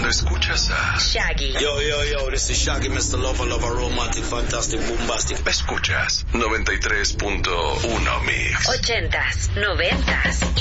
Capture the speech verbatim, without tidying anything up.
Escuchas a Shaggy. Yo, yo, yo, this is Shaggy, mister Lover, Lover, Romantic, Fantastic, Bombastic. Escuchas noventa y tres punto uno Mix. Ochentas, noventas